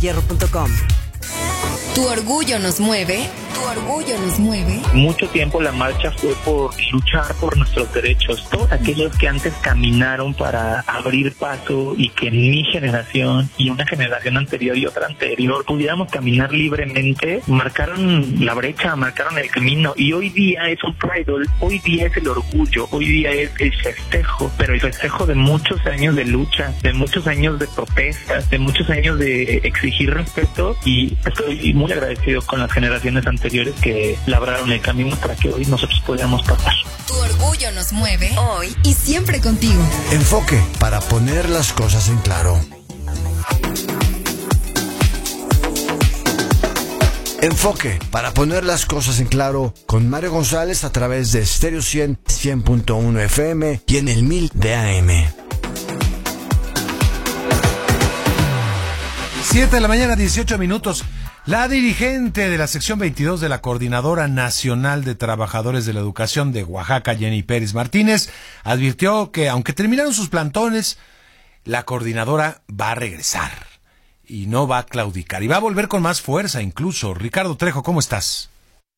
palaciodehierro.com. Tu orgullo nos mueve. Tu orgullo nos mueve. Mucho tiempo la marcha fue por luchar por nuestros derechos. Todos aquellos que antes caminaron para abrir paso y que mi generación y una generación anterior y otra anterior pudiéramos caminar libremente, marcaron la brecha, marcaron el camino, y hoy día es un pride, hoy día es el orgullo, hoy día es el festejo, pero el festejo de muchos años de lucha, de muchos años de protestas, de muchos años de exigir respeto, y estoy muy agradecido con las generaciones anteriores que labraron el camino para que hoy nosotros podamos pasar. Tu orgullo nos mueve hoy y siempre contigo. Enfoque para poner las cosas en claro. Enfoque para poner las cosas en claro con Mario González a través de Stereo 100.1 FM y en el 1000 de AM. 7 de la mañana, 18 minutos. La dirigente de la sección 22 de la Coordinadora Nacional de Trabajadores de la Educación de Oaxaca, Jenny Pérez Martínez, advirtió que aunque terminaron sus plantones, la coordinadora va a regresar y no va a claudicar y va a volver con más fuerza incluso. Ricardo Trejo, ¿cómo estás?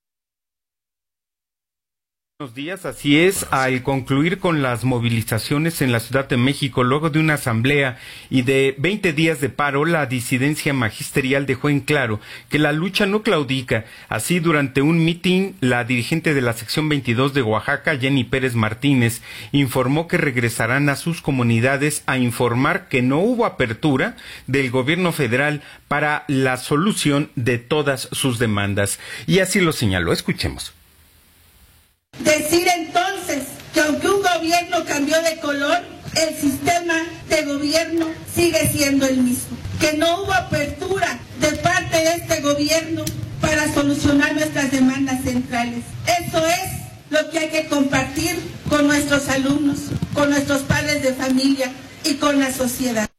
Buenos días, así es, al concluir con las movilizaciones en la Ciudad de México, luego de una asamblea y de 20 días de paro, la disidencia magisterial dejó en claro que la lucha no claudica. Así, durante un mitin, la dirigente de la sección 22 de Oaxaca, Jenny Pérez Martínez, informó que regresarán a sus comunidades a informar que no hubo apertura del gobierno federal para la solución de todas sus demandas. Y así lo señaló. Escuchemos. Decir entonces que aunque un gobierno cambió de color, el sistema de gobierno sigue siendo el mismo. Que no hubo apertura de parte de este gobierno para solucionar nuestras demandas centrales. Eso es lo que hay que compartir con nuestros alumnos, con nuestros padres de familia y con la sociedad.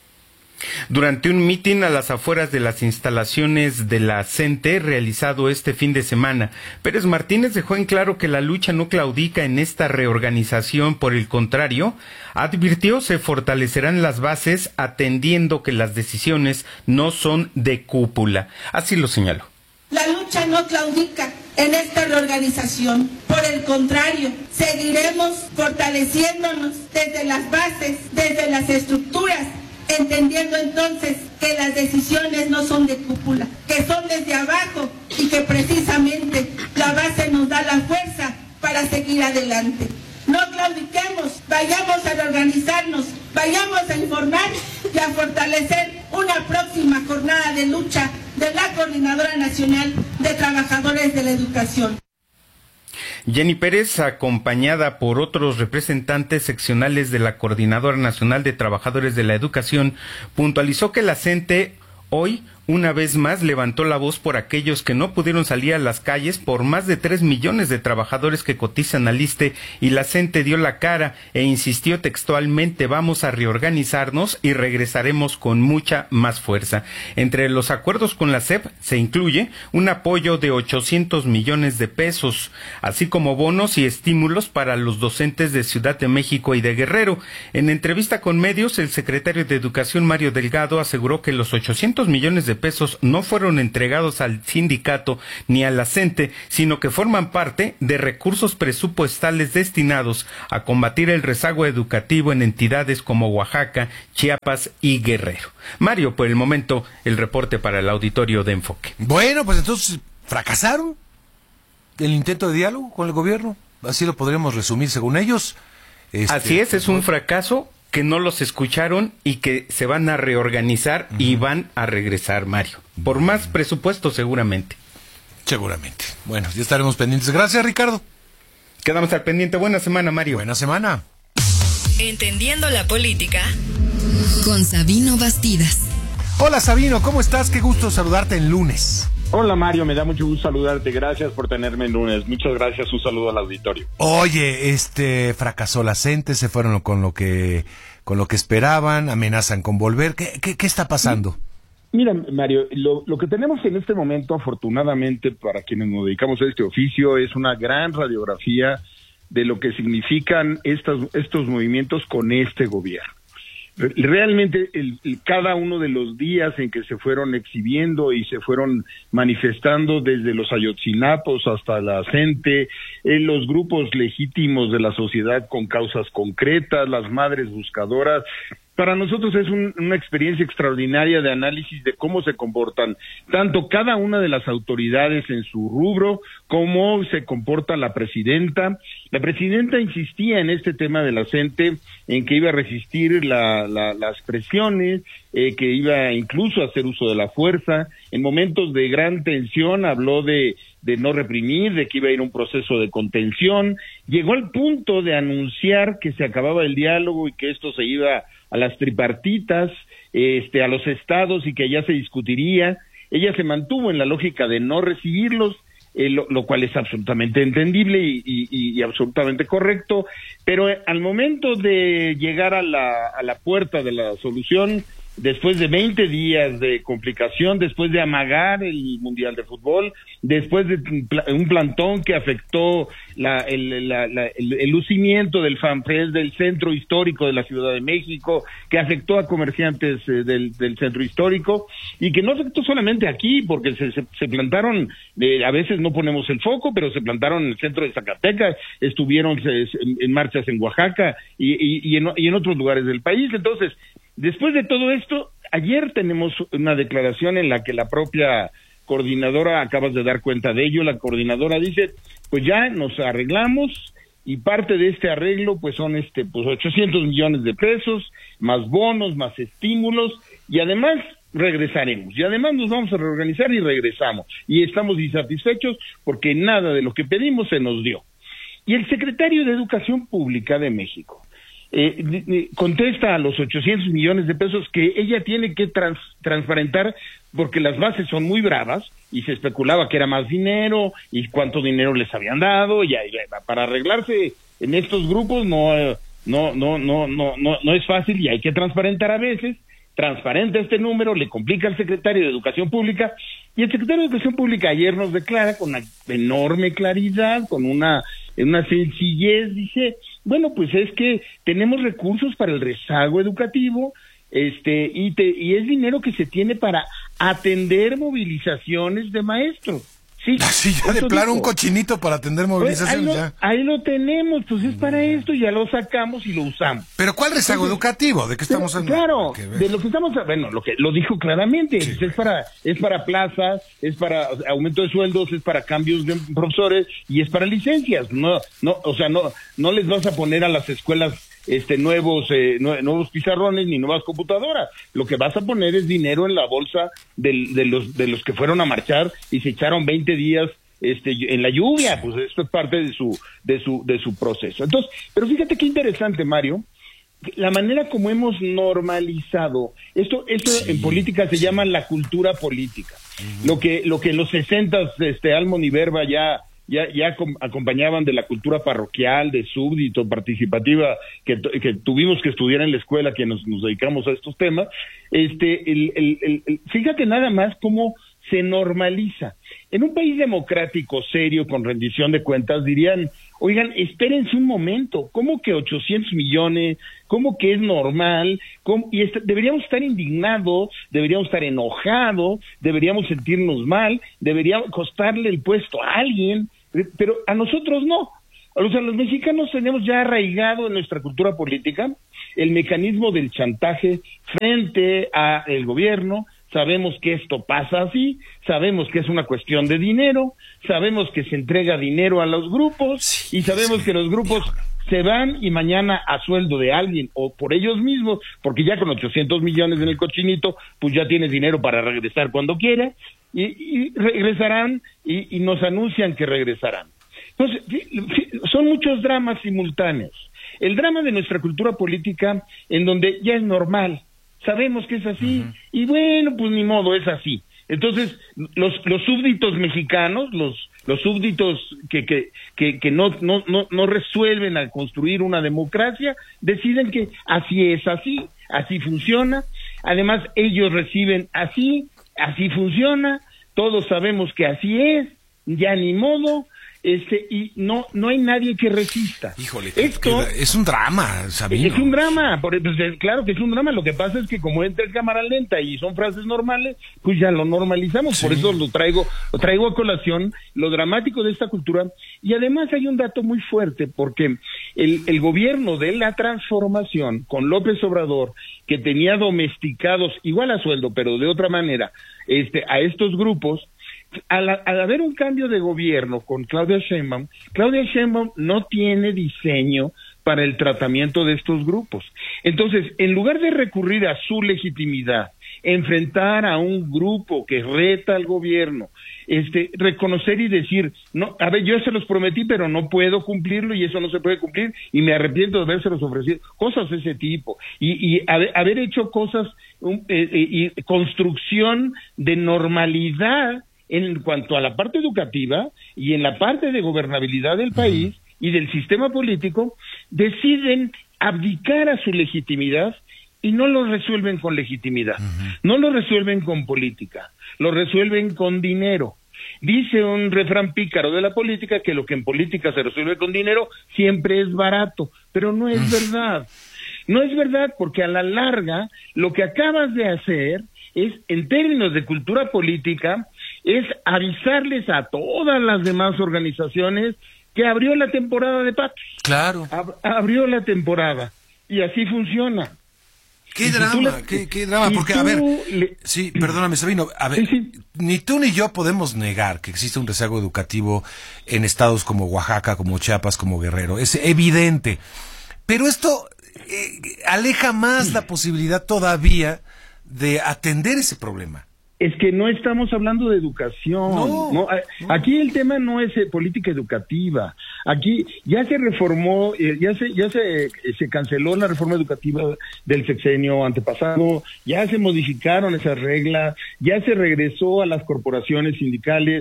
Durante un mitin a las afueras de las instalaciones de la CENTE realizado este fin de semana, Pérez Martínez dejó en claro que la lucha no claudica en esta reorganización. Por el contrario, advirtió se fortalecerán las bases atendiendo que las decisiones no son de cúpula. Así lo señaló. La lucha no claudica en esta reorganización. Por el contrario, seguiremos fortaleciéndonos desde las bases, desde las estructuras, entendiendo entonces que las decisiones no son de cúpula, que son desde abajo y que precisamente la base nos da la fuerza para seguir adelante. No claudiquemos, vayamos a reorganizarnos, vayamos a informar y a fortalecer una próxima jornada de lucha de la Coordinadora Nacional de Trabajadores de la Educación. Jenny Pérez, acompañada por otros representantes seccionales de la Coordinadora Nacional de Trabajadores de la Educación, puntualizó que la CENTE hoy, una vez más, levantó la voz por aquellos que no pudieron salir a las calles, por más de 3 millones de trabajadores que cotizan al ISSSTE, y la CENTE dio la cara e insistió textualmente: vamos a reorganizarnos y regresaremos con mucha más fuerza. Entre los acuerdos con la SEP se incluye un apoyo de 800 millones de pesos, así como bonos y estímulos para los docentes de Ciudad de México y de Guerrero. En entrevista con medios, el secretario de Educación, Mario Delgado, aseguró que los 800 millones de pesos no fueron entregados al sindicato ni a la CENTE, sino que forman parte de recursos presupuestales destinados a combatir el rezago educativo en entidades como Oaxaca, Chiapas y Guerrero. Mario, por el momento, el reporte para el auditorio de Enfoque. Bueno, pues entonces, ¿fracasaron el intento de diálogo con el gobierno? Así lo podríamos resumir según ellos. Así es un fracaso, que no los escucharon y que se van a reorganizar y van a regresar, Mario. Por más presupuesto, seguramente. Seguramente. Bueno, ya estaremos pendientes. Gracias, Ricardo. Quedamos al pendiente. Buena semana, Mario. Buena semana. Entendiendo la política con Sabino Bastidas. Hola, Sabino, ¿cómo estás? Qué gusto saludarte en lunes. Hola Mario, me da mucho gusto saludarte, gracias por tenerme el lunes, muchas gracias, un saludo al auditorio. Oye, fracasó la CENTE, se fueron con lo que esperaban, amenazan con volver, ¿qué está pasando? Mira Mario, lo que tenemos en este momento, afortunadamente para quienes nos dedicamos a este oficio, es una gran radiografía de lo que significan estos movimientos con este gobierno. Realmente cada uno de los días en que se fueron exhibiendo y se fueron manifestando desde los Ayotzinapos hasta la gente, los grupos legítimos de la sociedad con causas concretas, las madres buscadoras, para nosotros es una experiencia extraordinaria de análisis de cómo se comportan tanto cada una de las autoridades en su rubro, cómo se comporta la presidenta. La presidenta insistía en este tema de la CENTE, en que iba a resistir las presiones, que iba incluso a hacer uso de la fuerza. En momentos de gran tensión habló de no reprimir, de que iba a ir un proceso de contención. Llegó al punto de anunciar que se acababa el diálogo y que esto se iba a las tripartitas, a los estados, y que ya se discutiría. Ella se mantuvo en la lógica de no recibirlos, lo cual es absolutamente entendible y absolutamente correcto, pero al momento de llegar a la puerta de la solución, después de 20 días de complicación, después de amagar el Mundial de Fútbol, después de un plantón que afectó el lucimiento del FanFest del centro histórico de la Ciudad de México, que afectó a comerciantes del centro histórico, y que no afectó solamente aquí, porque se plantaron, a veces no ponemos el foco, pero se plantaron en el centro de Zacatecas, estuvieron en marchas en Oaxaca y en otros lugares del país. Entonces, después de todo esto, ayer tenemos una declaración en la que la propia coordinadora, acabas de dar cuenta de ello, la coordinadora dice, pues ya nos arreglamos, y parte de este arreglo pues son 800 millones de pesos, más bonos, más estímulos, y además regresaremos, y además nos vamos a reorganizar y regresamos, y estamos insatisfechos porque nada de lo que pedimos se nos dio. Y el secretario de Educación Pública de México contesta a los 800 millones de pesos que ella tiene que transparentar, porque las bases son muy bravas y se especulaba que era más dinero y cuánto dinero les habían dado, y para arreglarse en estos grupos no es fácil, y hay que transparentar a veces. Transparenta este número, le complica al secretario de Educación Pública, y el secretario de Educación Pública ayer nos declara con una enorme claridad, con una sencillez, dice, bueno, pues es que tenemos recursos para el rezago educativo, y es dinero que se tiene para atender movilizaciones de maestros. Sí, así ya de plano un cochinito para atender movilizaciones. Ahí lo tenemos, pues es para esto, ya lo sacamos y lo usamos. ¿Pero cuál rezago educativo? ¿De qué estamos hablando? Claro, de lo que estamos, bueno, lo dijo claramente, sí. Es para plazas, es para aumento de sueldos, es para cambios de profesores y es para licencias. No les vas a poner a las escuelas nuevos pizarrones ni nuevas computadoras. Lo que vas a poner es dinero en la bolsa de los que fueron a marchar y se echaron 20 días en la lluvia. Pues esto es parte de su proceso. Entonces, pero fíjate qué interesante, Mario, la manera como hemos normalizado esto sí. En política se llama la cultura política. Lo que en los 60s Almond y Verba ya acompañaban de la cultura parroquial, de súbdito, participativa, que tuvimos que estudiar en la escuela, que nos dedicamos a estos temas. Fíjate nada más cómo se normaliza. En un país democrático, serio, con rendición de cuentas, dirían, oigan, espérense un momento, ¿cómo que 800 millones? ¿Cómo que es normal? Deberíamos estar indignados, deberíamos estar enojados, deberíamos sentirnos mal, debería costarle el puesto a alguien, pero a nosotros no. O sea, los mexicanos tenemos ya arraigado en nuestra cultura política el mecanismo del chantaje frente al gobierno. Sabemos que esto pasa así, sabemos que es una cuestión de dinero, sabemos que se entrega dinero a los grupos y sabemos que los grupos se van y mañana a sueldo de alguien o por ellos mismos, porque ya con 800 millones en el cochinito, pues ya tienes dinero para regresar cuando quieras y regresarán y nos anuncian que regresarán. Entonces, son muchos dramas simultáneos. El drama de nuestra cultura política en donde ya es normal. Sabemos que es así, y bueno, pues ni modo, es así. Entonces, los súbditos mexicanos, los súbditos que no resuelven a construir una democracia, deciden que así es, así funciona. Además, ellos reciben así funciona, todos sabemos que así es, ya ni modo. y no hay nadie que resista. Híjole, esto es un drama, Sabino. Es un drama, pues, claro que es un drama. Lo que pasa es que como entra en cámara lenta y son frases normales, pues ya lo normalizamos. Sí. Por eso lo traigo a colación, lo dramático de esta cultura. Y además hay un dato muy fuerte, porque el gobierno de la transformación con López Obrador, que tenía domesticados igual a sueldo, pero de otra manera, a estos grupos, al haber un cambio de gobierno con Claudia Sheinbaum no tiene diseño para el tratamiento de estos grupos. Entonces, en lugar de recurrir a su legitimidad, enfrentar a un grupo que reta al gobierno, reconocer y decir, no, a ver, yo se los prometí, pero no puedo cumplirlo y eso no se puede cumplir y me arrepiento de habérselos ofrecido, cosas de ese tipo, y haber hecho cosas, y construcción de normalidad en cuanto a la parte educativa y en la parte de gobernabilidad del país y del sistema político, deciden abdicar a su legitimidad y no lo resuelven con legitimidad, no lo resuelven con política, lo resuelven con dinero. Dice un refrán pícaro de la política que lo que en política se resuelve con dinero siempre es barato, pero no es verdad. No es verdad, porque a la larga lo que acabas de hacer es, en términos de cultura política, es avisarles a todas las demás organizaciones que abrió la temporada de patos. Claro. Abrió la temporada. Y así funciona. Qué drama, qué drama, porque a ver, sí, perdóname, Sabino, a ver, sí. Ni tú ni yo podemos negar que existe un rezago educativo en estados como Oaxaca, como Chiapas, como Guerrero, es evidente, pero esto aleja más la posibilidad todavía de atender ese problema. Es que no estamos hablando de educación. No. Aquí el tema no es política educativa. Aquí ya se reformó, ya se canceló la reforma educativa del sexenio antepasado, ya se modificaron esas reglas, ya se regresó a las corporaciones sindicales,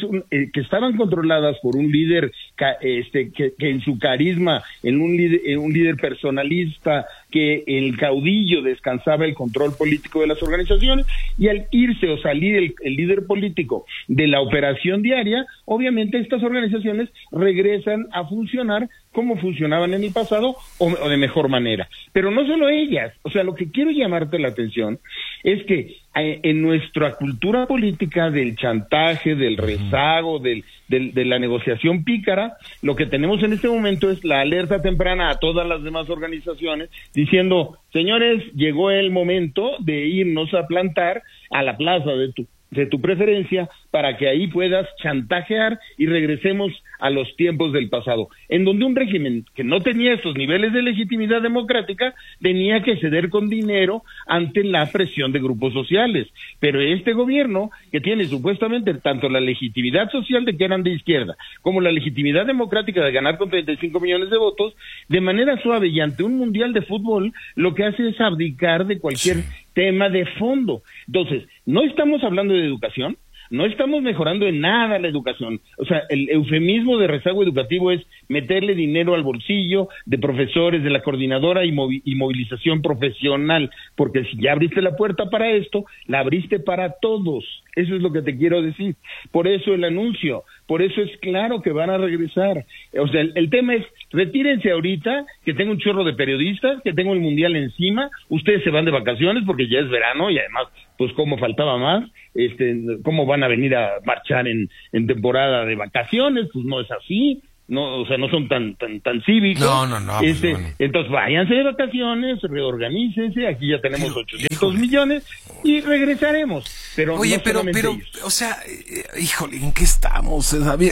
que estaban controladas por un líder que en su carisma, en un líder personalista, que el caudillo descansaba el control político de las organizaciones, y al irse o salir el líder político de la operación diaria, obviamente estas organizaciones regresan a funcionar como funcionaban en el pasado o de mejor manera. Pero no solo ellas, o sea, lo que quiero llamarte la atención es que en nuestra cultura política del chantaje, del rezago, de la negociación pícara, lo que tenemos en este momento es la alerta temprana a todas las demás organizaciones diciendo, señores, llegó el momento de irnos a plantar a la plaza de tu preferencia para que ahí puedas chantajear y regresemos a los tiempos del pasado, en donde un régimen que no tenía estos niveles de legitimidad democrática tenía que ceder con dinero ante la presión de grupos sociales. Pero este gobierno, que tiene supuestamente tanto la legitimidad social de que eran de izquierda, como la legitimidad democrática de ganar con 35 millones de votos, de manera suave y ante un mundial de fútbol, lo que hace es abdicar de cualquier tema de fondo. Entonces, no estamos hablando de educación, no estamos mejorando en nada la educación. O sea, el eufemismo de rezago educativo es meterle dinero al bolsillo de profesores, de la coordinadora y movilización profesional, porque si ya abriste la puerta para esto, la abriste para todos. Eso es lo que te quiero decir. Por eso el anuncio, por eso es claro que van a regresar. O sea, el tema es, retírense ahorita, que tengo un chorro de periodistas, que tengo el mundial encima, ustedes se van de vacaciones porque ya es verano y además, pues como faltaba más, cómo van a venir a marchar en temporada de vacaciones, pues no es así. No, o sea, no son tan cívicos. No. Entonces váyanse de vacaciones, reorganícense, aquí ya tenemos 800 millones y regresaremos. Pero oye, pero, o sea, híjole, ¿en qué estamos?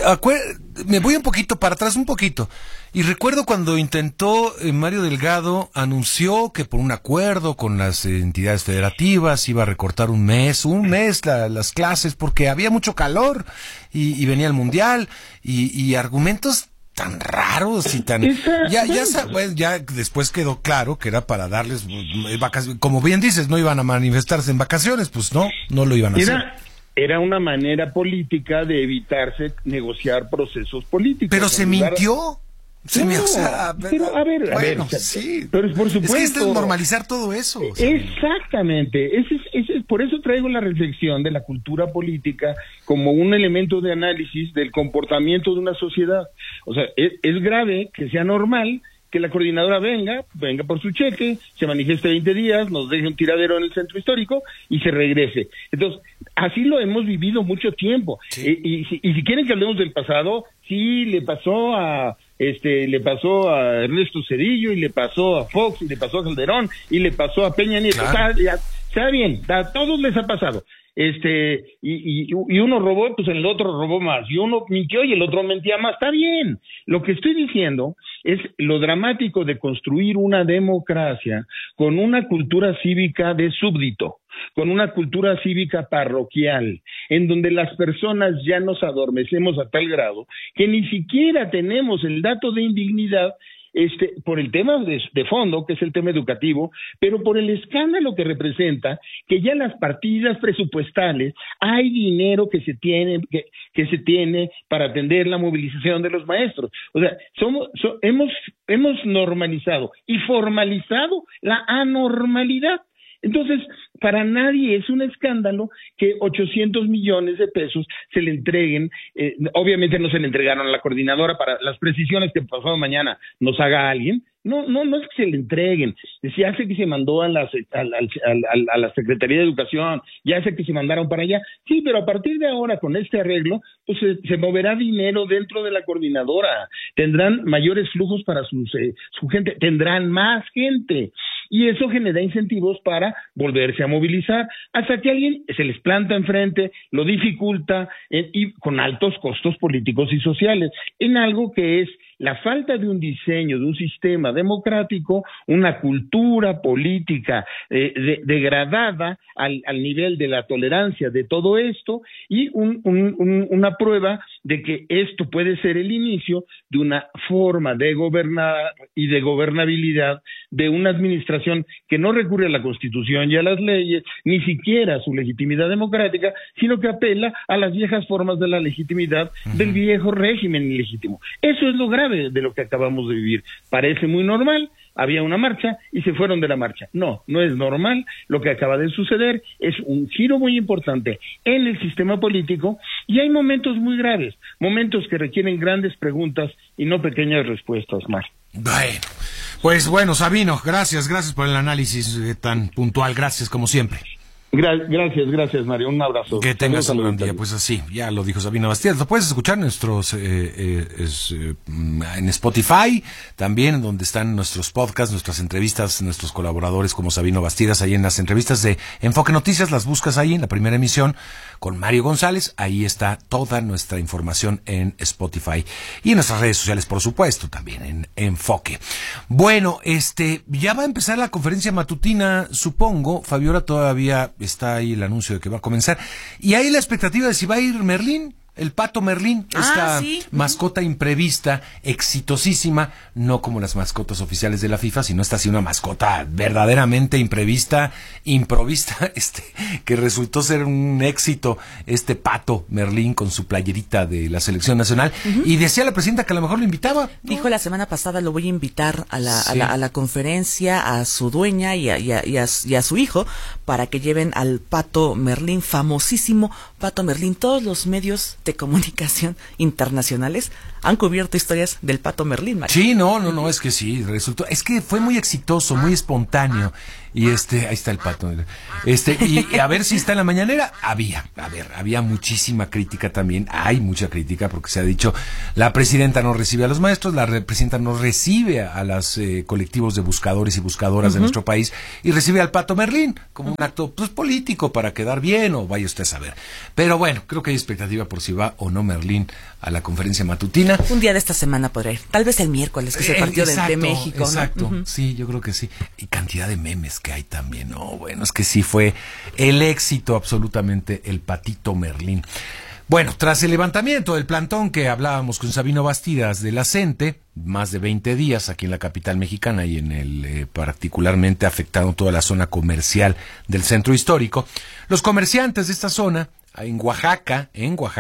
Me voy un poquito para atrás, un poquito. Y recuerdo cuando intentó Mario Delgado, anunció que por un acuerdo con las entidades federativas iba a recortar un mes las clases porque había mucho calor y venía el mundial y argumentos tan raros y tan ya después quedó claro que era para darles vacaciones, como bien dices, no iban a manifestarse en vacaciones, pues no lo iban a hacer. Era una manera política de evitarse negociar procesos políticos. Pero se mintió. Pero a ver, sí. Pero por supuesto. Es que es normalizar todo eso. Exactamente. Ese es por eso traigo la reflexión de la cultura política como un elemento de análisis del comportamiento de una sociedad. O sea, es grave que sea normal que la coordinadora venga por su cheque, se manifieste 20 días, nos deje un tiradero en el centro histórico y se regrese. Entonces, así lo hemos vivido mucho tiempo. Sí. Y si quieren que hablemos del pasado, sí, le pasó a Ernesto Zedillo, y le pasó a Fox, y le pasó a Calderón, y le pasó a Peña Nieto. Claro. Está bien, a todos les ha pasado. Y uno robó, pues el otro robó más, y uno mintió y el otro mentía más. Está bien. Lo que estoy diciendo es lo dramático de construir una democracia con una cultura cívica de súbdito, con una cultura cívica parroquial, en donde las personas ya nos adormecemos a tal grado que ni siquiera tenemos el dato de indignidad por el tema de fondo, que es el tema educativo, pero por el escándalo que representa que ya en las partidas presupuestales hay dinero que se tiene para atender la movilización de los maestros. O sea, hemos normalizado y formalizado la anormalidad. Entonces, para nadie es un escándalo que 800 millones de pesos se le entreguen. Obviamente no se le entregaron a la coordinadora para las precisiones que pasado mañana nos haga alguien. No es que se le entreguen. Se hace que se mandó a la Secretaría de Educación, ya hace que se mandaron para allá. Sí, pero a partir de ahora, con este arreglo, pues se moverá dinero dentro de la coordinadora. Tendrán mayores flujos para su gente, tendrán más gente. Y eso genera incentivos para volverse a movilizar, hasta que alguien se les planta enfrente, lo dificulta, y con altos costos políticos y sociales, en algo que es la falta de un diseño, de un sistema democrático, una cultura política degradada al nivel de la tolerancia de todo esto, y una prueba de que esto puede ser el inicio de una forma de gobernar y de gobernabilidad de una administración que no recurre a la Constitución y a las leyes, ni siquiera a su legitimidad democrática, sino que apela a las viejas formas de la legitimidad del viejo régimen ilegítimo. Eso es lo grave de lo que acabamos de vivir. Parece muy normal, había una marcha y se fueron de la marcha. No es normal. Lo que acaba de suceder es un giro muy importante en el sistema político, y hay momentos muy graves, momentos que requieren grandes preguntas y no pequeñas respuestas, Mar. Bueno, Sabino, gracias por el análisis tan puntual. Gracias, como siempre. Gracias, Mario. Un abrazo. Que tengas un buen día. Pues así, ya lo dijo Sabino Bastidas. Lo puedes escuchar en Spotify, también donde están nuestros podcasts, nuestras entrevistas, nuestros colaboradores como Sabino Bastidas. Ahí en las entrevistas de Enfoque Noticias, las buscas ahí en la primera emisión con Mario González. Ahí está toda nuestra información en Spotify y en nuestras redes sociales, por supuesto, también en Enfoque. Bueno, ya va a empezar la conferencia matutina, supongo. Fabiola, todavía está ahí el anuncio de que va a comenzar. Y hay la expectativa de si va a ir Merlín, el Pato Merlín, esta mascota imprevista, exitosísima, no como las mascotas oficiales de la FIFA, sino esta sí una mascota verdaderamente improvista, que resultó ser un éxito, este Pato Merlín con su playerita de la selección nacional. Y decía la presidenta que a lo mejor lo invitaba, ¿no? Dijo la semana pasada, lo voy a invitar a la conferencia, a su dueña y a su hijo, para que lleven al Pato Merlín, famosísimo Pato Merlín. Todos los medios de comunicación internacionales han cubierto historias del Pato Merlín, Mario. Sí, no, es que sí, resultó, es que fue muy exitoso, muy espontáneo, y ahí está el Pato, y a ver si está en la mañanera. Había muchísima crítica también, hay mucha crítica, porque se ha dicho, la presidenta no recibe a los maestros, la presidenta no recibe a los colectivos de buscadores y buscadoras de nuestro país, y recibe al Pato Merlín, como un acto, pues, político, para quedar bien, o vaya usted a saber. Pero bueno, creo que hay expectativa por si va o no Merlín a la conferencia matutina. Un día de esta semana podrá ir, tal vez el miércoles, que es el partido de México, ¿no? Exacto, sí, yo creo que sí. Y cantidad de memes que hay también, bueno, es que sí fue el éxito absolutamente el Patito Merlín. Bueno, tras el levantamiento del plantón que hablábamos con Sabino Bastidas de la CENTE, más de 20 días aquí en la capital mexicana y en el particularmente afectando toda la zona comercial del centro histórico, los comerciantes de esta zona en Oaxaca,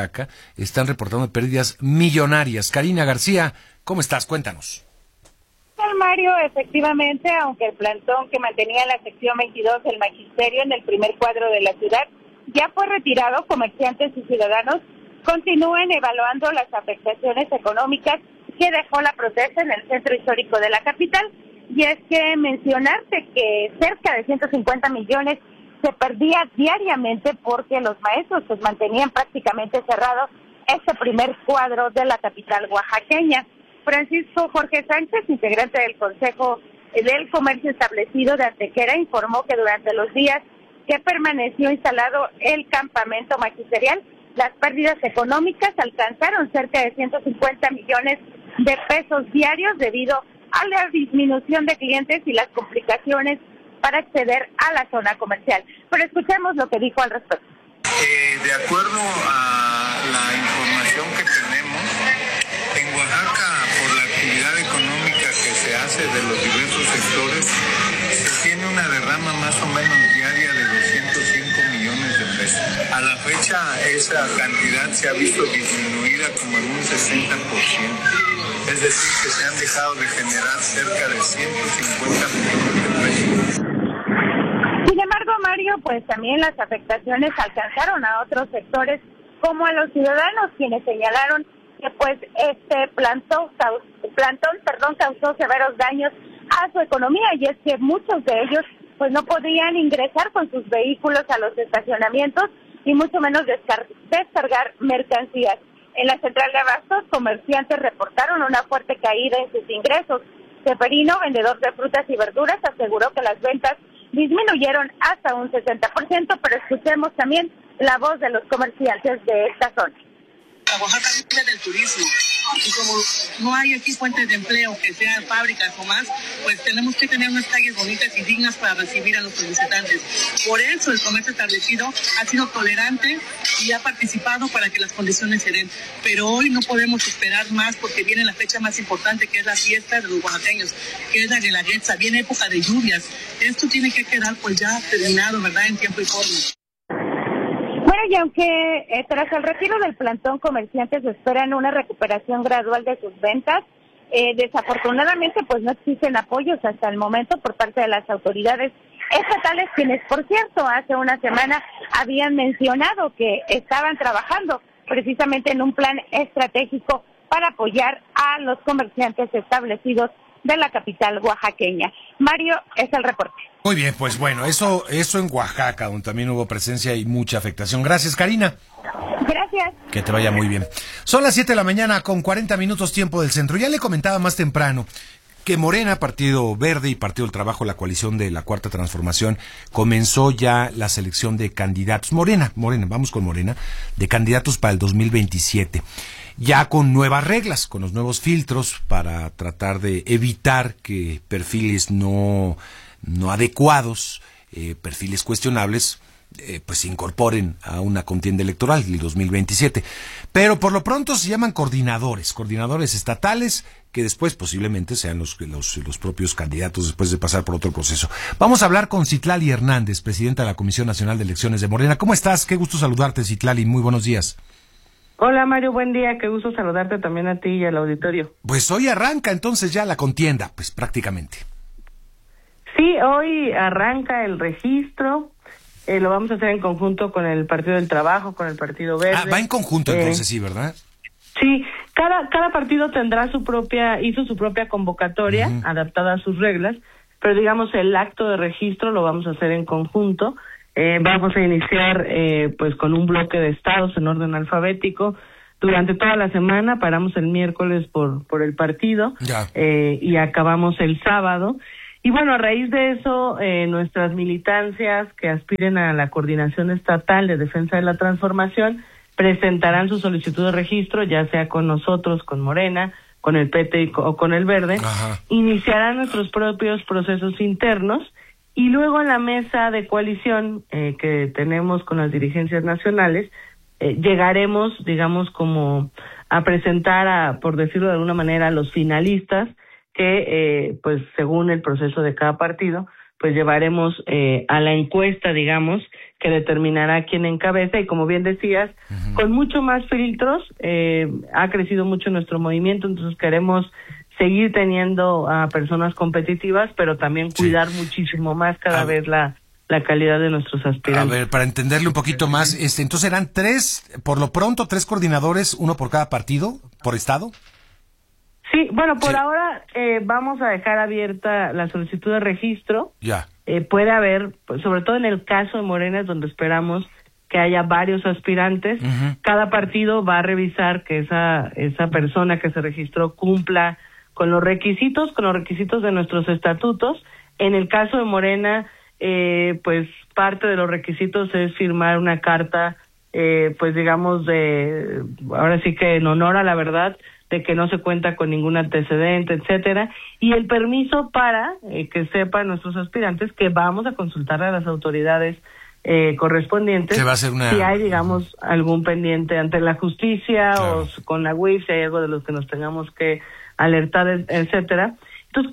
están reportando pérdidas millonarias. Karina García, ¿cómo estás? Cuéntanos. Mario, efectivamente, aunque el plantón que mantenía la sección 22 del Magisterio en el primer cuadro de la ciudad ya fue retirado, comerciantes y ciudadanos continúan evaluando las afectaciones económicas que dejó la protesta en el centro histórico de la capital. Y es que mencionarte que cerca de 150 millones se perdía diariamente porque los maestros pues mantenían prácticamente cerrado este primer cuadro de la capital oaxaqueña. Francisco Jorge Sánchez, integrante del Consejo del Comercio Establecido de Antequera, informó que durante los días que permaneció instalado el campamento magisterial, las pérdidas económicas alcanzaron cerca de 150 millones de pesos diarios debido a la disminución de clientes y las complicaciones para acceder a la zona comercial. Pero escuchemos lo que dijo al respecto. De acuerdo a la información que tenemos, en Oaxaca, por la actividad económica que se hace de los diversos sectores, se tiene una derrama más o menos diaria de 205 millones de pesos. A la fecha, esa cantidad se ha visto disminuida como en un 60%. Es decir, que se han dejado de generar cerca de 150 millones de pesos. Sin embargo, Mario, pues también las afectaciones alcanzaron a otros sectores, como a los ciudadanos, quienes señalaron que pues este plantón causó severos daños a su economía, y es que muchos de ellos pues no podían ingresar con sus vehículos a los estacionamientos y mucho menos descargar mercancías. En la central de abastos, comerciantes reportaron una fuerte caída en sus ingresos. Seferino, vendedor de frutas y verduras, aseguró que las ventas disminuyeron hasta un 60%, pero escuchemos también la voz de los comerciantes de esta zona. Oaxaca vive del turismo y como no hay aquí fuentes de empleo que sean fábricas o más, pues tenemos que tener unas calles bonitas y dignas para recibir a nuestros visitantes. Por eso el comercio establecido ha sido tolerante y ha participado para que las condiciones se den. Pero hoy no podemos esperar más porque viene la fecha más importante, que es la fiesta de los oaxaqueños, que es la Guelaguetza. Viene época de lluvias. Esto tiene que quedar pues ya terminado, ¿verdad?, en tiempo y forma. Bueno, y aunque tras el retiro del plantón, comerciantes esperan una recuperación gradual de sus ventas, desafortunadamente pues no existen apoyos hasta el momento por parte de las autoridades estatales, quienes por cierto hace una semana habían mencionado que estaban trabajando precisamente en un plan estratégico para apoyar a los comerciantes establecidos de la capital oaxaqueña. Mario, es el reporte. Muy bien, pues bueno, eso en Oaxaca, donde también hubo presencia y mucha afectación. Gracias, Karina. Gracias. Que te vaya muy bien. Son las 7 de la mañana con 40 minutos tiempo del centro. Ya le comentaba más temprano que Morena, Partido Verde y Partido del Trabajo, la coalición de la Cuarta Transformación, comenzó ya la selección de candidatos. Morena, vamos con Morena, de candidatos para el 2027. Ya con nuevas reglas, con los nuevos filtros para tratar de evitar que perfiles no adecuados, perfiles cuestionables, pues se incorporen a una contienda electoral del 2027. Pero por lo pronto se llaman coordinadores estatales, que después posiblemente sean los propios candidatos después de pasar por otro proceso. Vamos a hablar con Citlali Hernández, presidenta de la Comisión Nacional de Elecciones de Morena. ¿Cómo estás? Qué gusto saludarte, Citlali. Muy buenos días. Hola Mario, buen día, qué gusto saludarte también a ti y al auditorio. Pues hoy arranca entonces ya la contienda, pues prácticamente. Sí, hoy arranca el registro, lo vamos a hacer en conjunto con el Partido del Trabajo, con el Partido Verde. Va en conjunto entonces, sí, ¿verdad? Sí, cada partido tendrá hizo su propia convocatoria, adaptada a sus reglas, pero digamos el acto de registro lo vamos a hacer en conjunto. Vamos a iniciar pues con un bloque de estados en orden alfabético. Durante toda la semana paramos el miércoles por el partido y acabamos el sábado. Y bueno, a raíz de eso, nuestras militancias que aspiren a la coordinación estatal de defensa de la transformación presentarán su solicitud de registro, ya sea con nosotros, con Morena, con el PT o con el Verde. Iniciarán nuestros propios procesos internos. Y luego en la mesa de coalición que tenemos con las dirigencias nacionales, llegaremos, digamos, como a presentar, por decirlo de alguna manera, a los finalistas que, pues, según el proceso de cada partido, pues llevaremos a la encuesta, digamos, que determinará quién encabeza. Y como bien decías, con mucho más filtros, ha crecido mucho nuestro movimiento, entonces queremos seguir teniendo a personas competitivas, pero también cuidar muchísimo más cada vez la calidad de nuestros aspirantes. A ver, para entenderle un poquito más, entonces eran 3, por lo pronto 3 coordinadores, uno por cada partido, por estado. Sí, bueno, por ahora vamos a dejar abierta la solicitud de registro. Ya. Puede haber, pues, sobre todo en el caso de Morena, es donde esperamos que haya varios aspirantes. Cada partido va a revisar que esa persona que se registró cumpla con los requisitos de nuestros estatutos. En el caso de Morena, pues parte de los requisitos es firmar una carta, pues digamos ahora sí que en honor a la verdad, de que no se cuenta con ningún antecedente, etcétera, y el permiso para que sepan nuestros aspirantes que vamos a consultar a las autoridades correspondientes si hay, digamos, algún pendiente ante la justicia o con la UIF, si hay algo de los que nos tengamos que alertar, etcétera. Entonces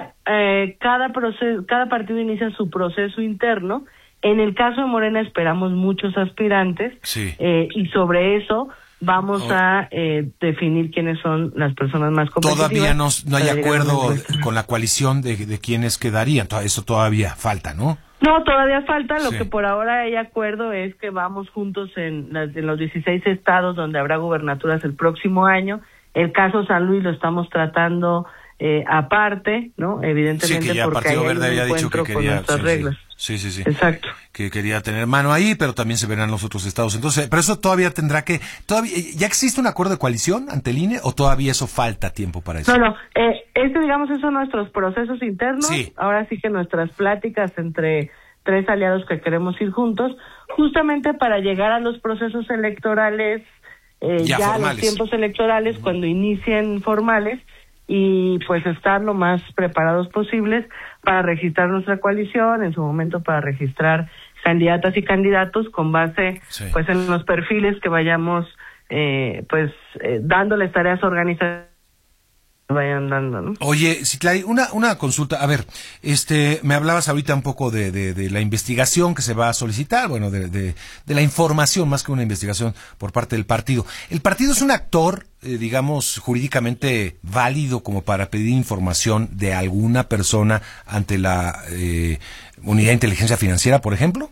cada partido inicia su proceso interno. En el caso de Morena esperamos muchos aspirantes y sobre eso vamos a definir quiénes son las personas más competitivas. Todavía no hay acuerdo con la coalición de quiénes quedarían. Eso todavía falta, ¿no? No, todavía falta. Lo que por ahora hay acuerdo es que vamos juntos en los 16 estados donde habrá gubernaturas el próximo año. El caso San Luis lo estamos tratando aparte, ¿no? Evidentemente, que ya porque Partido hay Verde había dicho que quería nuestras reglas. Sí. Exacto. Que quería tener mano ahí, pero también se verán los otros estados. Entonces, pero eso todavía ¿ya existe un acuerdo de coalición ante el INE o todavía eso falta tiempo para eso? No, digamos, esos son nuestros procesos internos. Sí. Ahora sí que nuestras pláticas entre 3 aliados que queremos ir juntos, justamente para llegar a los procesos electorales, ya a los tiempos electorales, cuando inicien formales, y pues estar lo más preparados posibles para registrar nuestra coalición, en su momento para registrar candidatas y candidatos con base pues en los perfiles que vayamos dándoles tareas organizadas vayan dando, ¿no? Oye, Citlali, una consulta, a ver, me hablabas ahorita un poco de la investigación que se va a solicitar, bueno, de la información más que una investigación por parte del partido. ¿El partido es un actor, digamos, jurídicamente válido como para pedir información de alguna persona ante la Unidad de Inteligencia Financiera, por ejemplo?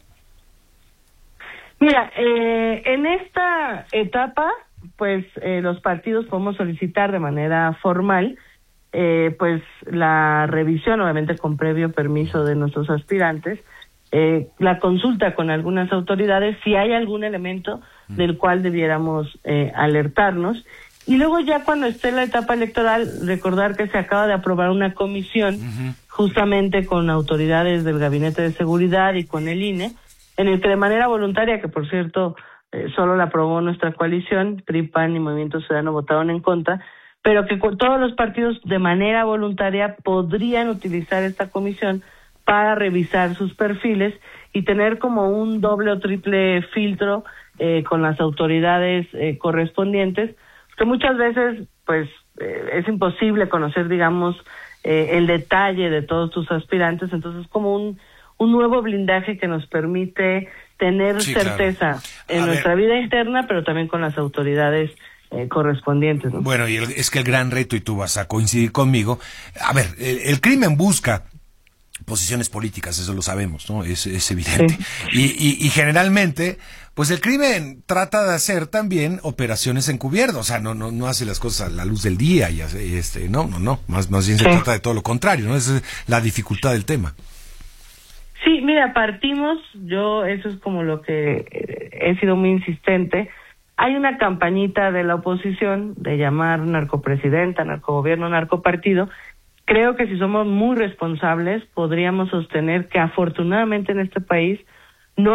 Mira, en esta etapa, pues los partidos podemos solicitar de manera formal pues la revisión, obviamente con previo permiso de nuestros aspirantes, la consulta con algunas autoridades si hay algún elemento del cual debiéramos alertarnos, y luego ya cuando esté la etapa electoral, recordar que se acaba de aprobar una comisión justamente con autoridades del Gabinete de Seguridad y con el INE, en el que de manera voluntaria, que por cierto solo la aprobó nuestra coalición, PRI, PAN y Movimiento Ciudadano votaron en contra, pero que todos los partidos de manera voluntaria podrían utilizar esta comisión para revisar sus perfiles y tener como un doble o triple filtro con las autoridades correspondientes, que muchas veces pues es imposible conocer, digamos, el detalle de todos tus aspirantes. Entonces como un nuevo blindaje que nos permite tener certeza en nuestra vida interna, pero también con las autoridades correspondientes, ¿no? Bueno, y es que el gran reto, y tú vas a coincidir conmigo, a ver, el crimen busca posiciones políticas, eso lo sabemos, ¿no? Es evidente. Sí. Y generalmente, pues el crimen trata de hacer también operaciones encubiertas, o sea, no hace las cosas a la luz del día, y no, más bien se trata de todo lo contrario, ¿no? Esa es la dificultad del tema. Sí, mira, eso es como lo que he sido muy insistente. Hay una campañita de la oposición de llamar narcopresidenta, narcogobierno, narcopartido. Creo que si somos muy responsables podríamos sostener que afortunadamente en este país